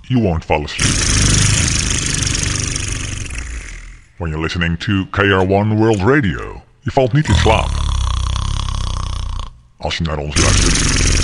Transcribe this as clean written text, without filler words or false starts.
you won't fall asleep. When you're listening to KR1 World Radio, je valt niet in slaap. Als je naar ons luistert.